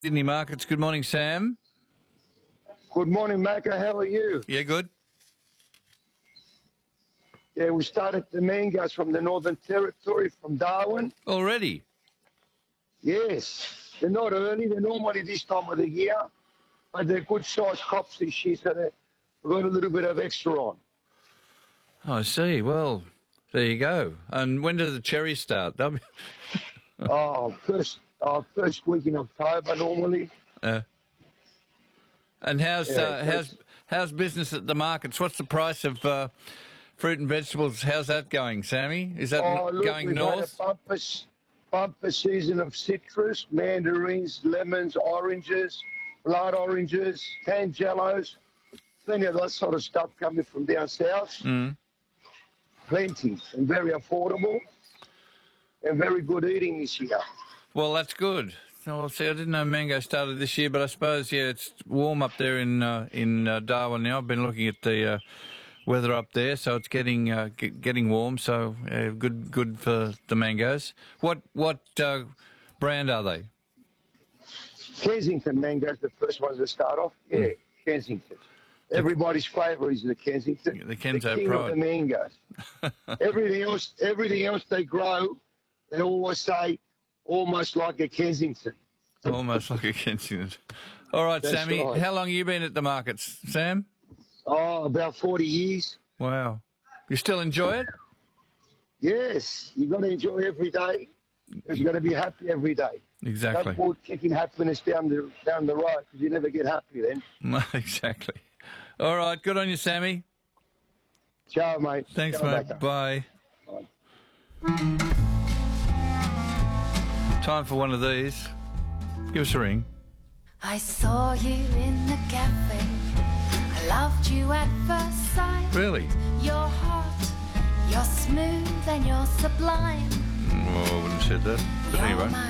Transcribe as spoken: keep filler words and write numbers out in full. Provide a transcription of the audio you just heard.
Sydney Markets. Good morning, Sam. Good morning, Macca. How are you? Yeah, good. Yeah, we started the mangoes from the Northern Territory, from Darwin. Already? Yes. They're not early. They're normally this time of the year, but they're good-sized crops this year, so we've got a little bit of extra on. I see. Well, there you go. And when does the cherries start? They'll be- oh, first, uh, first week in October normally. Uh, and how's Yeah, uh, how's how's business at the markets? What's the price of uh, fruit and vegetables? How's that going, Sammy? Is that Oh, look, going we've north? had a bumper, bumper season of citrus, mandarins, lemons, oranges, blood oranges, tangelos, plenty of that sort of stuff coming from down south. Mm. Plenty and very affordable and very good eating this year. Well, that's good. Well, see, I didn't know mango started this year, but I suppose, yeah, it's warm up there in uh, in uh, Darwin now. I've been looking at the uh, weather up there, so it's getting uh, g- getting warm. So uh, good good for the mangoes. What what uh, brand are they? Kensington mangoes, the first ones to start off. Yeah, Mm. Kensington. Everybody's favourite is the Kensington. The Kenzo the king Pride. of the mangoes. everything else, everything else they grow, they always say almost like a Kensington. Almost like a Kensington. All right, That's Sammy. right. How long have you been at the markets, Sam? Oh, about forty years. Wow. You still enjoy it? Yes, you got to enjoy every day. You've got to be happy every day. Exactly. Don't put kicking happiness down the down the road because you never get happy then. No, exactly. All right. Good on you, Sammy. Ciao, mate. Thanks, Ciao, mate. Macca. Bye. Bye. Time for one of these. Give us a ring. I saw you in the cafe. I loved you at first sight. Really? You're hot, you're smooth and you're sublime. Oh, I wouldn't have said that. But You're anyway. my